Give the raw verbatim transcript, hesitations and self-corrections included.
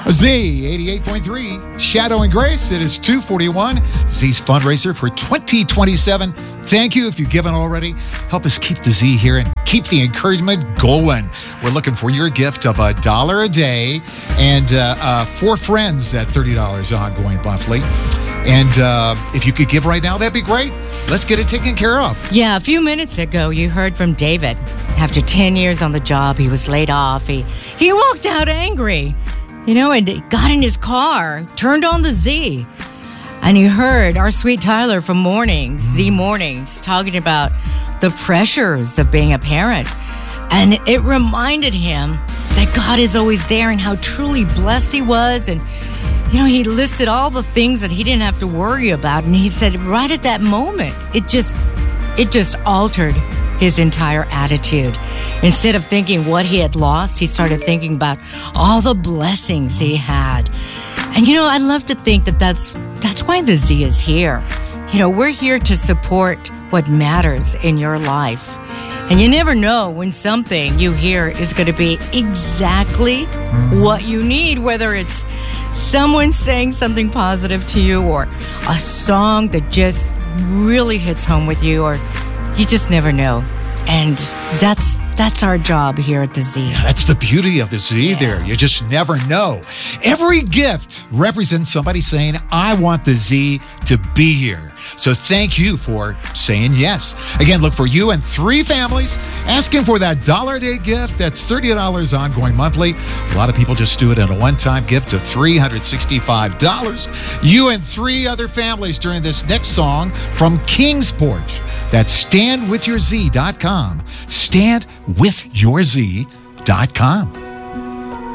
Z eighty-eight point three, Shadow and Grace. It is two forty-one. Z's fundraiser for twenty twenty-seven. Thank you if you've given already. Help us keep the Z here and keep the encouragement going. We're looking for your gift of a dollar a day and uh, uh, four friends at thirty dollars ongoing monthly. And uh, if you could give right now, that'd be great. Let's get it taken care of. Yeah, a few minutes ago, you heard from David. After ten years on the job, he was laid off. He, he walked out angry. You know, and got in his car, turned on the Z, and he heard our sweet Tyler from Mornings, Z Mornings, talking about the pressures of being a parent. And it reminded him that God is always there and how truly blessed he was. And, you know, he listed all the things that he didn't have to worry about. And he said right at that moment, it just, it just altered his entire attitude. Instead of thinking what he had lost, he started thinking about all the blessings he had. And, you know, I love to think that that's, that's why the Z is here. You know, we're here to support what matters in your life. And you never know when something you hear is going to be exactly what you need, whether it's someone saying something positive to you or a song that just really hits home with you, or you just never know. And that's that's our job here at the Z. Yeah, that's the beauty of the Z yeah. there. You just never know. Every gift represents somebody saying, I want the Z to be here. So thank you for saying yes. Again, look for you and three families asking for that dollar a day gift. That's thirty dollars ongoing monthly. A lot of people just do it in a one-time gift of three hundred sixty-five dollars. You and three other families during this next song from King's Porch. That's stand with your Z dot com. stand with your Z dot com.